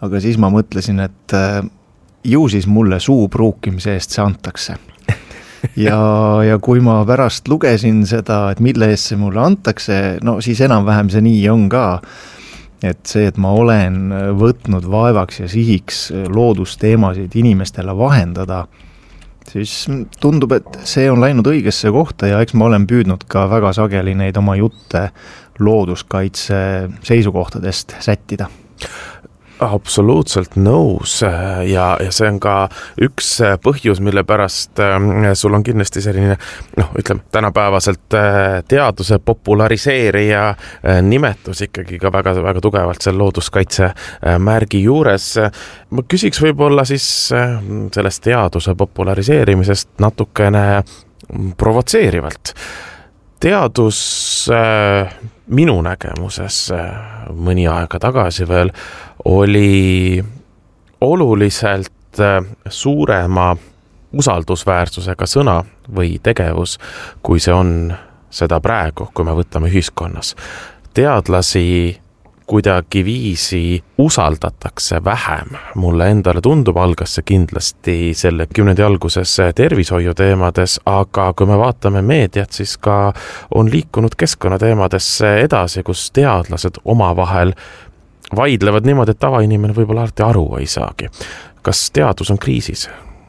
aga siis ma mõtlesin, et ju siis mulle suu pruukimise eest see antakse. ja kui ma pärast lugesin seda, et mille eest see mulle antakse, no siis enam-vähem see nii on ka, et see, et ma olen võtnud vaevaks ja sihiks loodusteemasid inimestele vahendada, siis tundub, et see on läinud õigesse kohta ja eks ma olen püüdnud ka väga sageli neid oma jutte looduskaitse seisukohtadest sättida. Absoluutselt nõus ja see on ka üks põhjus, mille pärast sul on kindlasti selline, ütleme, tänapäevaselt teaduse populariseerija nimetus ikkagi ka väga, väga tugevalt seal looduskaitse märgi juures. Ma küsiks võib-olla siis sellest teaduse populariseerimisest natukene provotseerivalt. Teadus minu nägemuses mõni aega tagasi veel oli oluliselt suurema usaldusväärsusega sõna või tegevus, kui see on seda praegu, kui me võtame ühiskonnas. Teadlasi kuidagi viisi usaldatakse vähem. Mulle endale tundub, algas see kindlasti selle 10. alguses tervishoiu teemades, aga kui me vaatame meediat, siis ka on liikunud keskkonnateemadesse edasi, kus teadlased omavahel vaidlevad niimoodi, et tavainimene võib-olla alati aru ei saagi. Kas teadus on kriisis?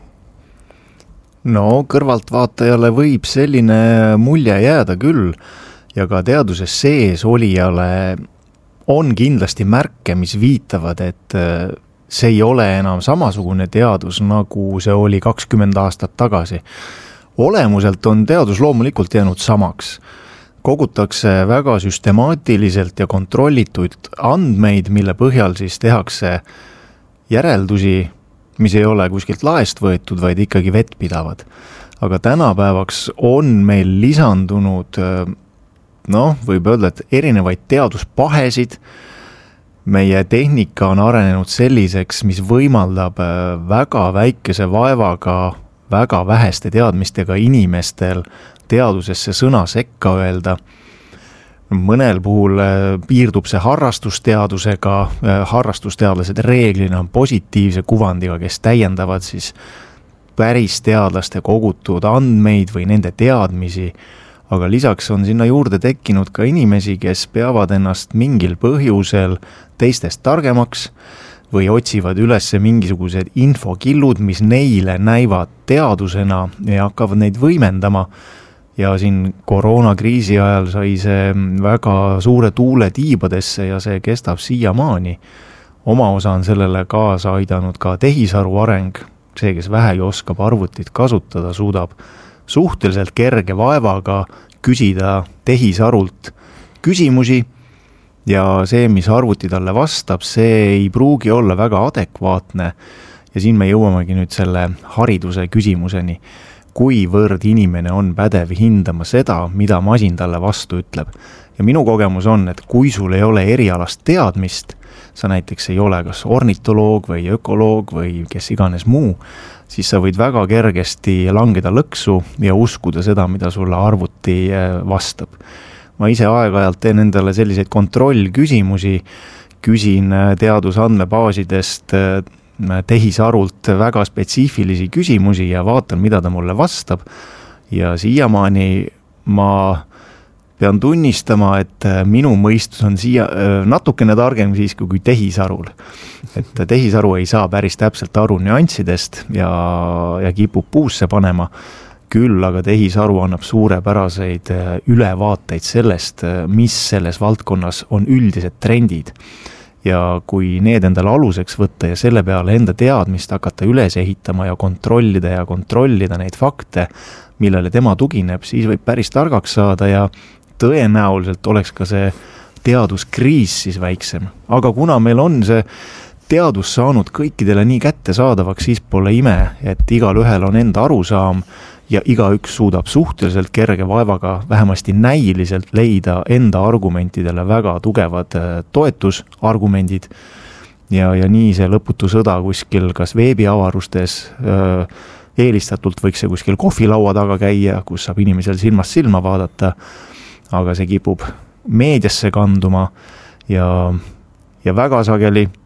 No kõrvaltvaatajale võib selline mulje jääda küll ja ka teaduses sees olijale on kindlasti märke, mis viitavad, et see ei ole enam samasugune teadus, nagu see oli 20 aastat tagasi. Olemuselt on teadus loomulikult jäänud samaks. Kogutakse väga süstemaatiliselt ja kontrollituid andmeid, mille põhjal siis tehakse järeldusi, mis ei ole kuskilt laest võetud, vaid ikkagi vettpidavad. Aga tänapäevaks on meil lisandunud võib öelda, et erinevaid teaduspahesid. Meie tehnika on arenenud selliseks, mis võimaldab väga väikese vaevaga, väga väheste teadmistega inimestel teadusesse sõna sekka öelda. Mõnel puhul piirdub see harrastusteadusega, harrastusteadlased reeglina on positiivse kuvandiga, kes täiendavad siis päris teadlaste kogutud andmeid või nende teadmisi, aga lisaks on sinna juurde tekkinud ka inimesi, kes peavad ennast mingil põhjusel teistest targemaks või otsivad üles mingisugused infokillud, mis neile näivad teadusena ja hakkavad neid võimendama. Ja siin koroonakriisi ajal sai see väga suure tuule tiibadesse ja see kestab siiamaani. Oma osa on sellele kaasa aidanud ka tehisaru areng. See, kes vähegi oskab arvutit kasutada, suudab suhteliselt kerge vaevaga küsida tehisarult küsimusi ja see, mis arvuti talle vastab, see ei pruugi olla väga adekvaatne. Ja siin me jõuamegi nüüd selle hariduse küsimuseni. Kuivõrd inimene on pädev hindama seda, mida masin talle vastu ütleb. Ja minu kogemus on, et kui sul ei ole erialast teadmist, sa näiteks ei ole kas ornitoloog või ökoloog või kes iganes muu, siis sa võid väga kergesti langeda lõksu ja uskuda seda, mida sulle arvuti vastab. Ma ise aeg-ajalt teen endale selliseid kontrollküsimusi, küsin teadusandmebaasidest tehisarult väga spetsiifilisi küsimusi ja vaatan, mida ta mulle vastab. Ja siiamaani ma pean tunnistama, et minu mõistus on natukene targem siiski kui tehisarul. Et tehisaru ei saa päris täpselt aru nüanssidest ja kipub puusse panema. Küll aga tehisaru annab suurepäraseid ülevaateid sellest, mis selles valdkonnas on üldised trendid. Ja kui need endale aluseks võtta ja selle peale enda teadmist hakata üles ehitama ja kontrollida neid fakte, millele tema tugineb, siis võib päris targaks saada ja tõenäoliselt oleks ka see teaduskriis siis väiksem. Aga kuna meil on see teadus saanud kõikidele nii kättesaadavaks, siis pole ime, et igal ühel on enda arusaam ja igaüks suudab suhteliselt kerge vaevaga vähemasti näiliselt leida enda argumentidele väga tugevad toetusargumendid ja nii see lõputu sõda kuskil kas veebiavarustes eelistatult võiks see kuskil kohvilaua taga käia, kus saab inimesel silmast silma vaadata, aga see kipub meediasse kanduma ja väga sageli